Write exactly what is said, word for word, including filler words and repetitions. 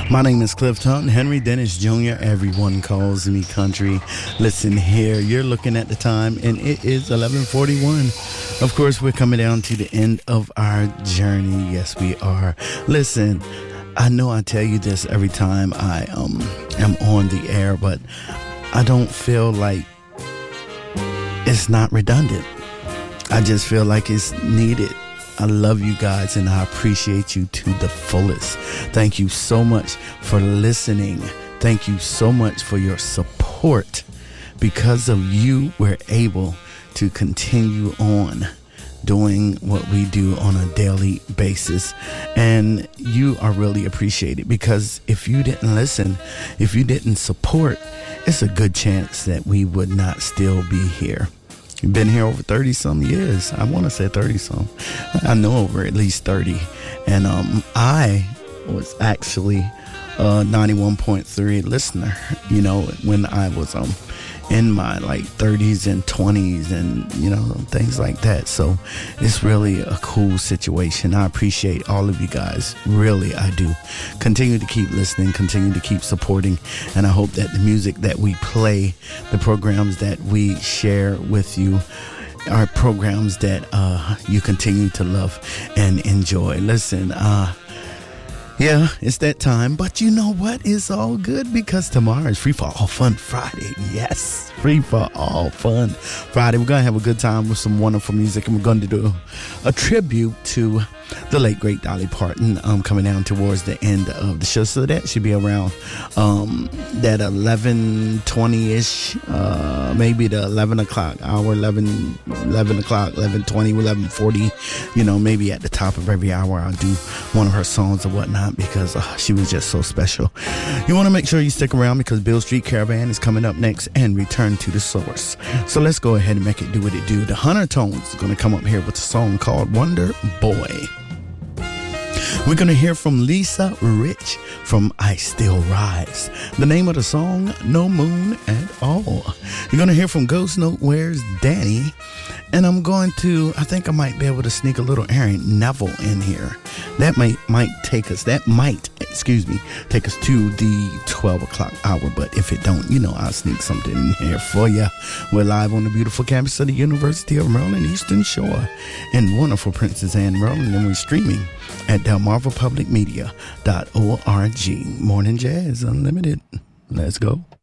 My name is Clifton Henry Dennis Junior Everyone calls me country. Listen here, you're looking at the time, and it is eleven forty-one. Of course, we're coming down to the end of our journey. Yes, we are. Listen, I know I tell you this every time I um am on the air, but I don't feel like it's not redundant. I just feel like it's needed. I love you guys and I appreciate you to the fullest. Thank you so much for listening. Thank you so much for your support. Because of you, we're able to continue on doing what we do on a daily basis. And you are really appreciated, because if you didn't listen, if you didn't support, it's a good chance that we would not still be here. We've been here over thirty some years. I want to say thirty some. I know over at least thirty. And um, I was actually a ninety-one point three listener, you know, when I was um in my like thirties and twenties and, you know, things like that. So it's really a cool situation. I appreciate all of you guys. Really, I do. Continue to keep listening, continue to keep supporting. And I hope that the music that we play, the programs that we share with you, are programs that uh, you continue to love and enjoy. Listen, uh, yeah, it's that time. But you know what? It's all good, because tomorrow is Free for All Fun Friday. Yes, Free for All Fun Friday. We're going to have a good time with some wonderful music, and we're going to do a tribute to the late, great Dolly Parton um, coming down towards the end of the show. So that should be around um, that eleven twenty-ish, uh, maybe the eleven o'clock hour, eleven, eleven o'clock, eleven twenty, eleven forty. You know, maybe at the top of every hour I'll do one of her songs or whatnot, because uh, she was just so special. You want to make sure you stick around, because Bill Street Caravan is coming up next, and Return to the Source. So let's go ahead and make it do what it do. The Hunter Tones is going to come up here with a song called Wonder Boy. We're going to hear from Lisa Rich from I Still Rise. The name of the song, No Moon at All. You're going to hear from Ghost Note, Where's Danny? And I'm going to, I think I might be able to sneak a little Aaron Neville in here. That might might take us, that might, excuse me, take us to the twelve o'clock hour. But if it don't, you know, I'll sneak something in here for you. We're live on the beautiful campus of the University of Maryland Eastern Shore in wonderful Princess Anne, Maryland. And we're streaming at delmarva public media dot org. Morning Jazz Unlimited. Let's go.